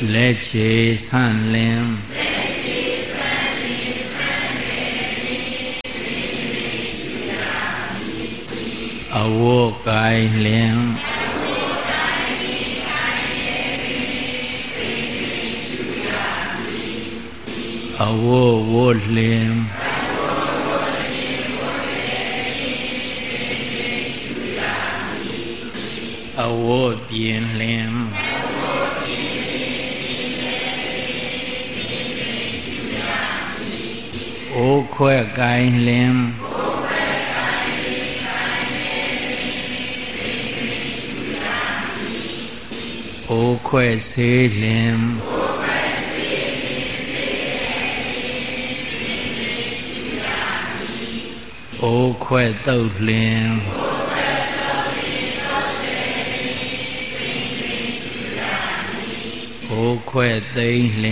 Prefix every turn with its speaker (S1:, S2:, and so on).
S1: လက်ချေဆန့်လင်အဝတ်ကိုင်လင်အဝတ်ဝတ်လင်အဝတ်ပြင်လင်အိုးခွဲကိုင်လင်အိုးခွဲဆေးလင်အိုးခွဲတုတ်လင်အိုးခွဲသိမ်းလင်